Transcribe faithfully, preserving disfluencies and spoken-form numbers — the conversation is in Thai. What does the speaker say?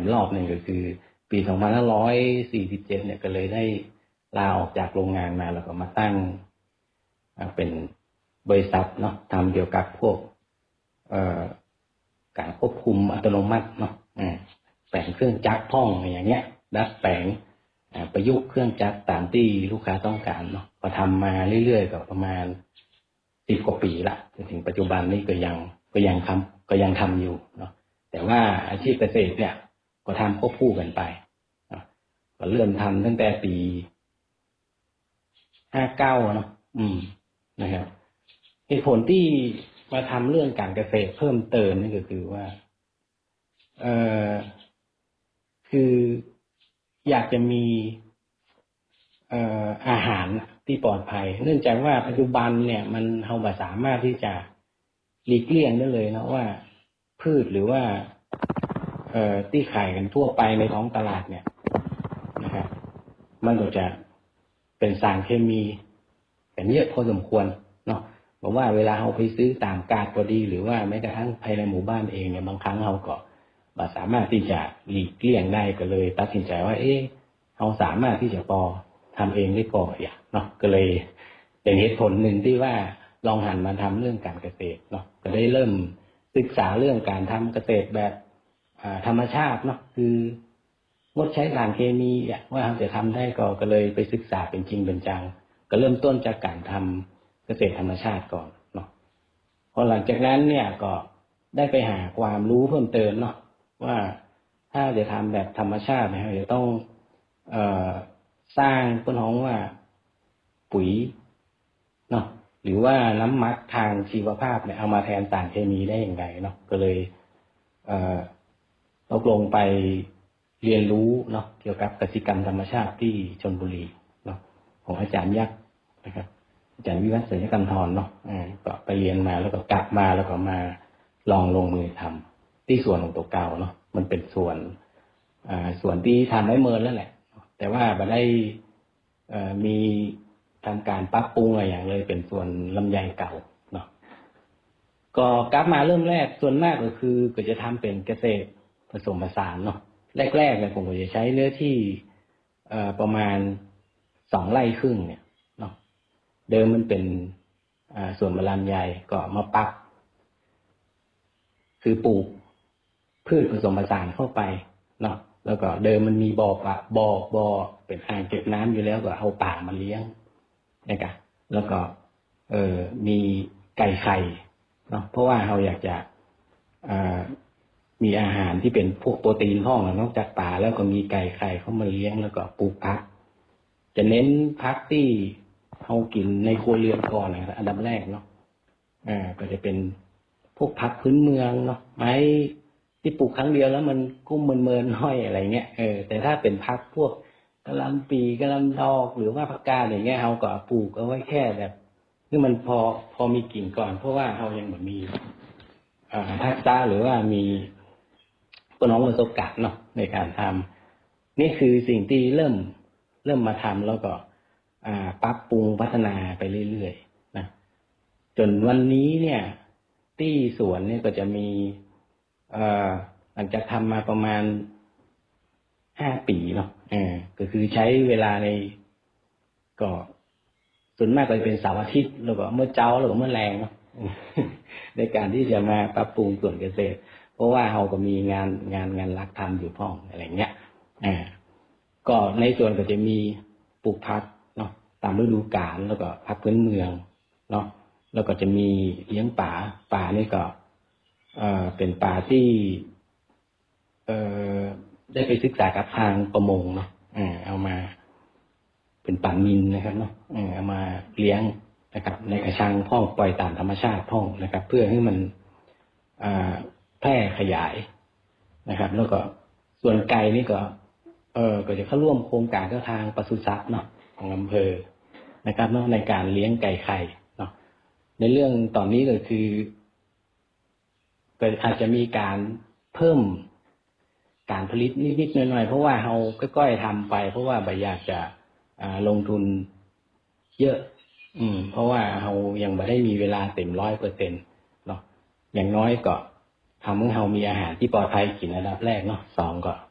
มรอบหนึ่งก็คือปีสองพันห้าร้อยสี่สิบเจ็ดเนี่ยก็เลยได้ลาออกจากโรงงานมาแล้วก็มาตั้งเป็นบริษัทเนาะทำเกี่ยวกับพวกการควบคุมอัตโนมัติเนาะแปลงเครื่องจักรพ่องอย่างเงี้ยดัดแปลงประยุกต์เครื่องจักรตามที่ลูกค้าต้องการเนาะพอทำมาเรื่อยๆก็ประมาณสิบกว่าปีละจนถึงปัจจุบันนี้ก็ยังก็ยังทำก็ยังทำอยู่เนาะแต่ว่าอาชีพเกษตรเนี่ยก็ทำควบคู่กันไปก็เริ่มทำตั้งแต่ปีห้าเก้าเนาะอืมนะครับเหตุผลที่มาทำเรื่องการเกษตรเพิ่มเติมนี่ก็คือว่าเอ่อคืออยากจะมีเอ่ออาหารที่ปลอดภัยเนื่องจากว่าปัจจุบันเนี่ยมันเราไม่สามารถที่จะหลีกเลี่ยงได้เลยนะว่าพืชหรือว่าเอ่อที่ขายกันทั่วไปในท้องตลาดเนี่ยนะครับมันก็จะเป็นสารเคมีกันเยอะพอสมควรเนาะบอกว่าเวลาเราไปซื้อตามกาดก็ดีหรือว่าแม้กระทั่งภายในหมู่บ้านเองเนี่ยบางครั้งเราก็ไม่สามารถที่จะหลีกเลี่ยงได้ก็เลยตัดสินใจว่าเอ๊ะเราสามารถที่จะพอทำเองได้ก่อนอย่างเนาะก็เลยเป็นเหตุผลหนึ่งที่ว่าลองหันมาทำเรื่องการเกษตรเนาะก็ได้เริ่มศึกษาเรื่องการทำเกษตรแบบธรรมชาติเนาะคืองดใช้สารเคมีว่าเราจะทำได้ก็ก็เลยไปศึกษาเป็นจริงเป็นจังก็เริ่มต้นจากการทำเกษตรธรรมชาติก่อนเนาะพอหลังจากนั้นเนี่ยก็ได้ไปหาความรู้เพิ่มเติมเนาะว่าถ้าจะทำแบบธรรมชาติเนี่ยจะต้องเอ่อสร้างต้นห้องว่าปุ๋ยเนาะหรือว่าน้ำหมักทางชีวภาพเนี่ยเอามาแทนสารเคมีได้อย่างไรเนาะก็เลยเอ่อตกลงไปเรียนรู้เนาะเกี่ยวกับกสิกรรมธรรมชาติที่ชลบุรีเนาะของอาจารย์ยักษ์นะครับอาจารย์วิวัฒน์ศรีกันธรเนาะอ่าก็ไปเรียนมาแล้วก็กลับมาแล้วก็มาลองลงมือทำที่สวนของตัวเก่าเนาะมันเป็นส่วนอ่าส่วนที่ทำไว้เมินแล้วแหละแต่ว่าไม่ได้เอ่อมีทำการปรับปรุงอะไรอย่างเลยเป็นส่วนลำไยเก่าเนาะก็กลับมาเริ่มแรกส่วนมากก็คือก็จะทำเป็นเกษตรผสมผสานเนาะแรกๆเนี่ยผมก็จะใช้เนื้อที่เอ่อประมาณสองไร่ครึ่งเนี่ยเนาะเดิมมันเป็นอ่าส่วนมะลำไยก็มาปรับคือปลูกพืชผสมผสานเข้าไปเนาะแล้วก็เดิมมันมีบ่อปะบ่อบ่อเป็นอ่างเก็บน้ำอยู่แล้วก็เอาป่ามาเลี้ยงนะครับแล้วก็เอ่อมีไก่ไข่เนาะเพราะว่าเราอยากจะอ่ามีอาหารที่เป็นพวกโปรตีนห้องนอกจากป่าแล้วก็มีไก่ไข่เข้ามาเลี้ยงแล้วก็ปลูกผักจะเน้นผักที่เรากินในครัวเรือนก่อนนะครับอันดับแรกเนาะอ่าก็จะเป็นพวกผักพื้นเมืองเนาะไม้ที่ปลูกครั้งเดียวแล้วมันกุ้มเมินๆห้อยอะไรเงี้ยเออแต่ถ้าเป็นผักพวกกะหล่ำปีกะหล่ำดอกหรือว่าผักกาดอย่างเงี้ยเราก็ปลูกเอาไว้แค่แบบที่มันพอพอมีกิ่งก่อนเพราะว่าเรายังเหมือนมีอ่าทักษะหรือว่ามีตัวน้องประสบการณ์เนาะในการทำนี่คือสิ่งที่เริ่มเริ่มมาทำแล้วก็อ่าปรับปรุงพัฒนาไปเรื่อยๆนะจนวันนี้เนี่ยที่สวนเนี่ยก็จะมีเอ่อหลังจากทำมาประมาณห้าปีเนาะเออก็คือใช้เวลาในก็ส่วนมากก็จะเป็นเสาร์อาทิตย์แล้วก็เมื่อเช้าแล้วก็เมื่อแรงเนาะในการที่จะมาปรับปรุงส่วนเกษตรเพราะว่าเราก็มีงานงานงานรักทำอยู่พ่องอะไรเงี้ยอ่าก็ในส่วนก็จะมีปลูกผักเนาะตามฤดูกาลแล้วก็ผักพื้นเมืองเนาะแล้วก็จะมีเลี้ยงป่าป่านี่ก็เอ่อเป็นป่าที่เอ่อได้ไปศึกษากับทางประมงเนาะอ่าเอามาเป็นป่านิลนะครับเนาะเอามาเลี้ยงนะครับในกระชังพ่องปล่อยตามธรรมชาติพ่องนะครับเพื่อให้มันอ่าแพร่ขยายนะครับแล้วก็ส่วนไก่นี่ก็เออก็จะเข้าร่วมโครงการทางปศุสัตว์เนาะของอำเภอนะครับเนาะในการเลี้ยงไก่ไข่เนาะในเรื่องตอนนี้ก็คือก็อาจจะมีการเพิ่มการผลิตนิดๆหน่อยๆเพราะว่าเราค่อยๆทำไปเพราะว่าไม่อยากจะอ่าลงทุนเยอะอืมเพราะว่าเรายังไม่ได้มีเวลาเต็มร้อยเปอร์เซ็นต์เนาะอย่างน้อยก็ทำให้เรามีอาหารที่ปลอดภัยกินอันดับแรกเนาะสองก็